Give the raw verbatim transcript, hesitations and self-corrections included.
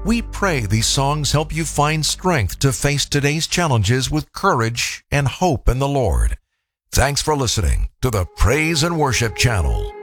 We pray these songs help you find strength to face today's challenges with courage and hope in the Lord. Thanks for listening to the Praise and Worship Channel.